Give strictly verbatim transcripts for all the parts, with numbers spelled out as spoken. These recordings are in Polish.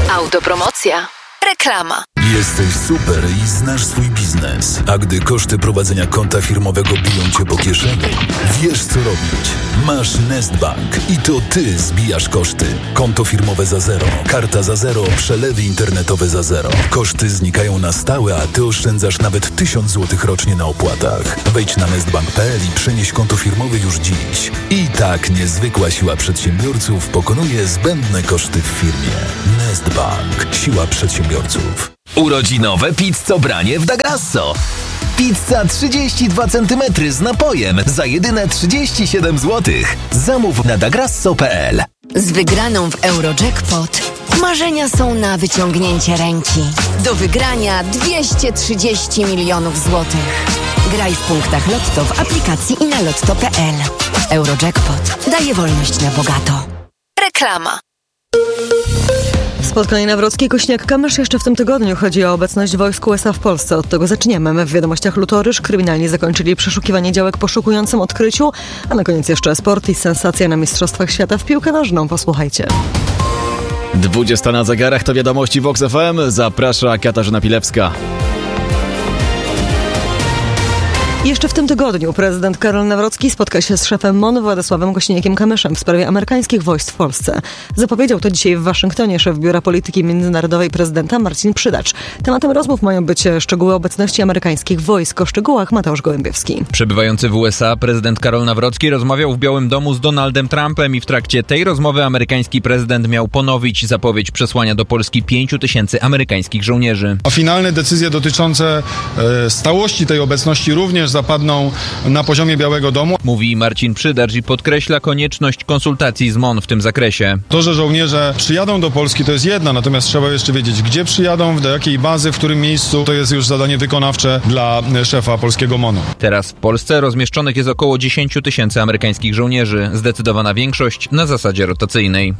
Autopromocja. Reklama. Jesteś super i znasz swój biznes. A gdy koszty prowadzenia konta firmowego biją cię po kieszeni, wiesz co robić. Masz Nestbank i to ty zbijasz koszty. Konto firmowe za zero, karta za zero, przelewy internetowe za zero. Koszty znikają na stałe, a ty oszczędzasz nawet tysiąc złotych rocznie na opłatach. Wejdź na nestbank kropka p l i przenieś konto firmowe już dziś. I tak niezwykła siła przedsiębiorców pokonuje zbędne koszty w firmie. Nestbank. Siła przedsiębiorców. Urodzinowe pizzobranie w Da Grasso. Pizza trzydzieści dwa centymetry z napojem za jedyne trzydzieści siedem złotych. Zamów na dagrasso kropka p l. Z wygraną w Eurojackpot marzenia są na wyciągnięcie ręki. Do wygrania dwieście trzydzieści milionów złotych. Graj w punktach Lotto w aplikacji i na lotto kropka p l. Eurojackpot daje wolność na bogato. Reklama. Spotkanie Nawrocki-Kośniak-Kamysz jeszcze w tym tygodniu. Chodzi o obecność wojsk U S A w Polsce. Od tego zaczniemy. W wiadomościach Lutorysz kryminalni zakończyli przeszukiwanie działek po szokującym odkryciu. A na koniec jeszcze sport i sensacja na Mistrzostwach Świata w piłkę nożną. Posłuchajcie. dwudziesta na zegarach to wiadomości Vox F M. Zaprasza Katarzyna Pilewska. Jeszcze w tym tygodniu prezydent Karol Nawrocki spotka się z szefem M O N Władysławem Kośniakiem-Kamyszem w sprawie amerykańskich wojsk w Polsce. Zapowiedział to dzisiaj w Waszyngtonie szef Biura Polityki Międzynarodowej prezydenta Marcin Przydacz. Tematem rozmów mają być szczegóły obecności amerykańskich wojsk. O szczegółach Mateusz Gołębiewski. Przebywający w U S A prezydent Karol Nawrocki rozmawiał w Białym Domu z Donaldem Trumpem i w trakcie tej rozmowy amerykański prezydent miał ponowić zapowiedź przesłania do Polski pięciu tysięcy amerykańskich żołnierzy. A finalne decyzje dotyczące e, stałości tej obecności również zapadną na poziomie Białego Domu. Mówi Marcin Przydacz i podkreśla konieczność konsultacji z M O N w tym zakresie. To, że żołnierze przyjadą do Polski, to jest jedna, natomiast trzeba jeszcze wiedzieć, gdzie przyjadą, do jakiej bazy, w którym miejscu. To jest już zadanie wykonawcze dla szefa polskiego M O N-u. Teraz w Polsce rozmieszczonych jest około dziesięć tysięcy amerykańskich żołnierzy. Zdecydowana większość na zasadzie rotacyjnej.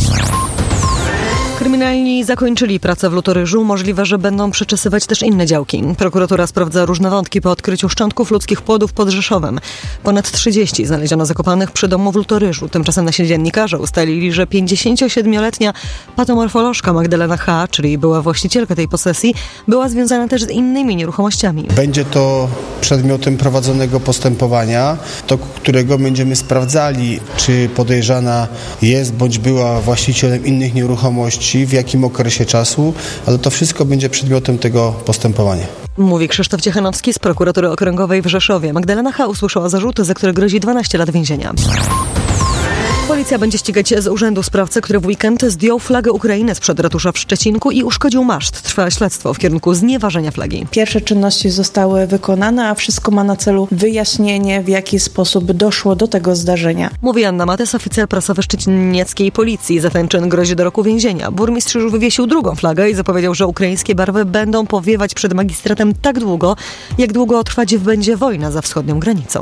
Kryminalni zakończyli pracę w Lutoryżu. Możliwe, że będą przeczesywać też inne działki. Prokuratura sprawdza różne wątki po odkryciu szczątków ludzkich płodów pod Rzeszowem. Ponad trzydzieści znaleziono zakopanych przy domu w Lutoryżu. Tymczasem nasi dziennikarze ustalili, że pięćdziesięciosiedmioletnia patomorfolożka Magdalena H., czyli była właścicielka tej posesji, była związana też z innymi nieruchomościami. Będzie to przedmiotem prowadzonego postępowania, do którego będziemy sprawdzali, czy podejrzana jest bądź była właścicielem innych nieruchomości, w jakim okresie czasu, ale to wszystko będzie przedmiotem tego postępowania. Mówi Krzysztof Ciechanowski z prokuratury okręgowej w Rzeszowie. Magdalena H. usłyszała zarzuty, za które grozi dwanaście lat więzienia. Policja będzie ścigać z urzędu sprawcę, który w weekend zdjął flagę Ukrainy sprzed ratusza w Szczecinku i uszkodził maszt. Trwa śledztwo w kierunku znieważenia flagi. Pierwsze czynności zostały wykonane, a wszystko ma na celu wyjaśnienie, w jaki sposób doszło do tego zdarzenia. Mówi Anna Matys, oficer prasowy szczecinieckiej policji. Za ten czyn grozi do roku więzienia. Burmistrz już wywiesił drugą flagę i zapowiedział, że ukraińskie barwy będą powiewać przed magistratem tak długo, jak długo trwać będzie wojna za wschodnią granicą.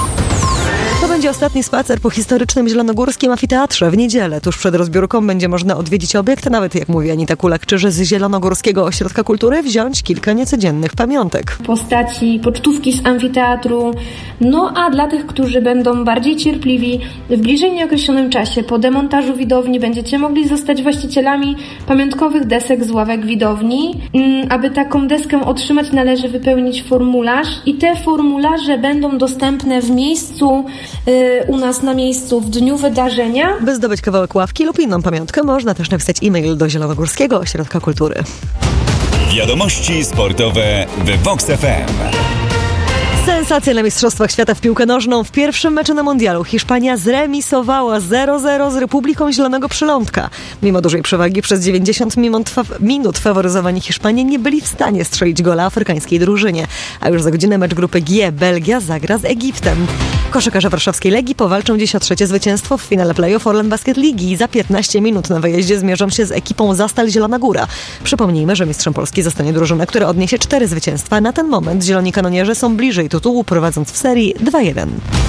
To będzie ostatni spacer po historycznym zielonogórskim amfiteatrze w niedzielę. Tuż przed rozbiórką będzie można odwiedzić obiekt, nawet jak mówi Anita Kulak-Czyży z Zielonogórskiego Ośrodka Kultury, wziąć kilka niecodziennych pamiątek. Postaci, pocztówki z amfiteatru, no a dla tych, którzy będą bardziej cierpliwi, w bliżej nieokreślonym czasie po demontażu widowni będziecie mogli zostać właścicielami pamiątkowych desek z ławek widowni. Aby taką deskę otrzymać, należy wypełnić formularz i te formularze będą dostępne w miejscu u nas na miejscu w dniu wydarzenia. By zdobyć kawałek ławki lub inną pamiątkę, można też napisać e-mail do Zielonogórskiego Ośrodka Kultury. Wiadomości sportowe w Vox F M. Sensacja na Mistrzostwach Świata w piłkę nożną. W pierwszym meczu na mundialu Hiszpania zremisowała zero zero z Republiką Zielonego Przylądka. Mimo dużej przewagi przez dziewięćdziesiąt minut faworyzowani Hiszpanie nie byli w stanie strzelić gola afrykańskiej drużynie. A już za godzinę mecz grupy G. Belgia zagra z Egiptem. Koszykarze warszawskiej Legii powalczą dziś o trzecie zwycięstwo w finale play-off Orlen Basket Ligi i za piętnaście minut na wyjeździe zmierzą się z ekipą Zastal Zielona Góra. Przypomnijmy, że mistrzem Polski zostanie drużyna, która odniesie cztery zwycięstwa. Na ten moment zieloni kanonierze są bliżej tytułu, prowadząc w serii dwa jeden.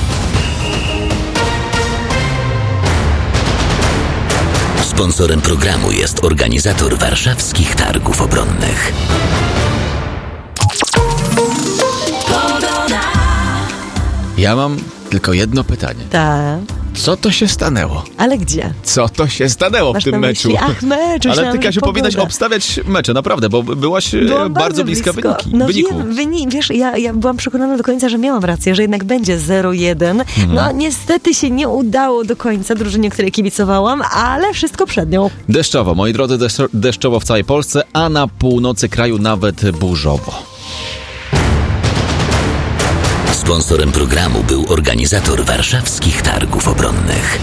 Sponsorem programu jest organizator warszawskich targów obronnych. Ja mam tylko jedno pytanie. Tak. Co to się stanęło? Ale gdzie? Co to się stanęło Masz w tym na meczu? myśli, ach, mecz, Ale myślałam, ty, Kasiu, że powinnaś pogoda. obstawiać mecze, naprawdę, bo byłaś e, Byłam bardzo bliska blisko. wyniki, No wyniku. wiem, wyni- wiesz, ja, ja byłam przekonana do końca, że miałam rację, że jednak będzie zero jeden. Mhm. No niestety się nie udało do końca drużynie, której kibicowałam, ale wszystko przed nią. Deszczowo, moi drodzy, deszczo- deszczowo w całej Polsce, a na północy kraju nawet burzowo. Sponsorem programu był organizator warszawskich targów obronnych.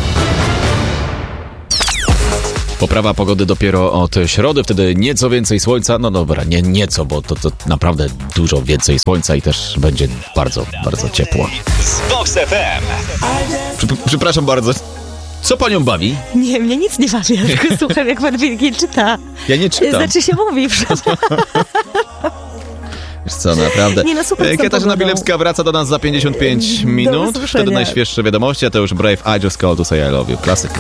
Poprawa pogody dopiero od środy, wtedy nieco więcej słońca. No dobra, nie nieco, bo to, to naprawdę dużo więcej słońca i też będzie bardzo, bardzo ciepło. Z Vox F M. Przy- Przepraszam bardzo. Co panią bawi? Nie, mnie nic nie bawi, ja tylko słucham, jak pan Wilki czyta. Ja nie czytam. Znaczy się mówi, przepraszam. Wiesz co, naprawdę. Nie, no super, z tą Katarzyna pogodą. Bilewska wraca do nas za pięćdziesiąt pięć Do minut. usłyszenia. Wtedy najświeższe wiadomości, a to już Brave, I Just Called to Say I Love You. Klasyk.